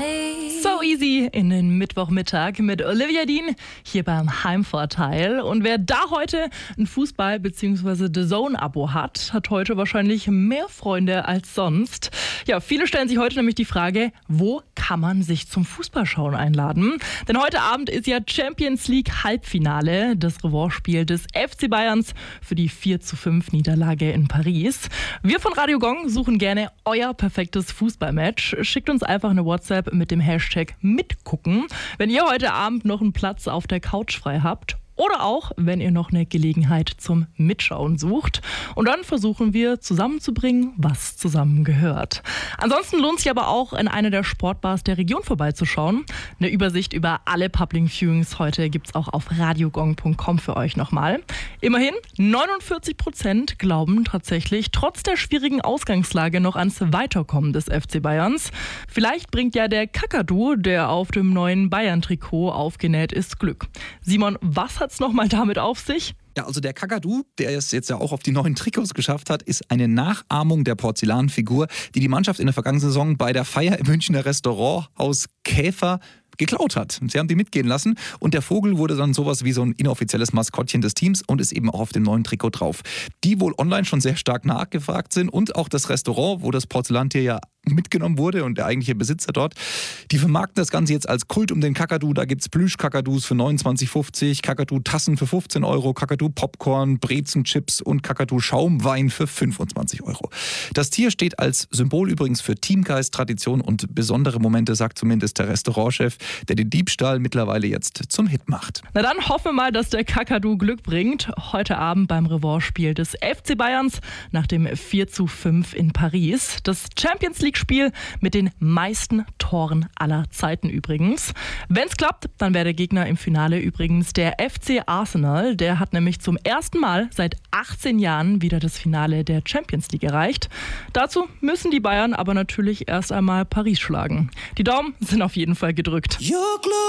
So easy in den Mittwochmittag mit Olivia Dean hier beim Heimvorteil. Und wer da heute ein Fußball- bzw. The Zone-Abo hat heute wahrscheinlich mehr Freunde als sonst. Ja, viele stellen sich heute nämlich die Frage, wo kann man sich zum Fußballschauen einladen? Denn heute Abend ist ja Champions League Halbfinale, das Revanche-Spiel des FC Bayerns für die 4:5 Niederlage in Paris. Wir von Radio Gong suchen gerne euer perfektes Fußballmatch. Schickt uns einfach eine WhatsApp mit dem Hashtag mitgucken, wenn ihr heute Abend noch einen Platz auf der Couch frei habt. Oder auch, wenn ihr noch eine Gelegenheit zum Mitschauen sucht. Und dann versuchen wir zusammenzubringen, was zusammengehört. Ansonsten lohnt sich aber auch, in einer der Sportbars der Region vorbeizuschauen. Eine Übersicht über alle Public Viewings heute gibt's auch auf radiogong.com für euch nochmal. Immerhin 49% glauben tatsächlich trotz der schwierigen Ausgangslage noch ans Weiterkommen des FC Bayerns. Vielleicht bringt ja der Kakadu, der auf dem neuen Bayern-Trikot aufgenäht ist, Glück. Simon, was hat's nochmal damit auf sich? Ja, also der Kakadu, der es jetzt ja auch auf die neuen Trikots geschafft hat, ist eine Nachahmung der Porzellanfigur, die Mannschaft in der vergangenen Saison bei der Feier im Münchner Restauranthaus Käfer geklaut hat. Sie haben die mitgehen lassen und der Vogel wurde dann sowas wie so ein inoffizielles Maskottchen des Teams und ist eben auch auf dem neuen Trikot drauf. Die wohl online schon sehr stark nachgefragt sind und auch das Restaurant, wo das Porzellantier ja mitgenommen wurde und der eigentliche Besitzer dort, die vermarkten das Ganze jetzt als Kult um den Kakadu. Da gibt es Plüsch-Kakadus für 29,50, Kakadu-Tassen für 15 Euro, Kakadu-Popcorn, Brezenchips und Kakadu-Schaumwein für 25 Euro. Das Tier steht als Symbol übrigens für Teamgeist, Tradition und besondere Momente, sagt zumindest der Restaurantchef, der den Diebstahl mittlerweile jetzt zum Hit macht. Na dann hoffen wir mal, dass der Kakadu Glück bringt. Heute Abend beim Revanche-Spiel des FC Bayerns nach dem 4:5 in Paris. Das Champions League-Spiel mit den meisten Toren aller Zeiten übrigens. Wenn es klappt, dann wäre der Gegner im Finale übrigens der FC Arsenal. Der hat nämlich zum ersten Mal seit 18 Jahren wieder das Finale der Champions League erreicht. Dazu müssen die Bayern aber natürlich erst einmal Paris schlagen. Die Daumen sind auf jeden Fall gedrückt.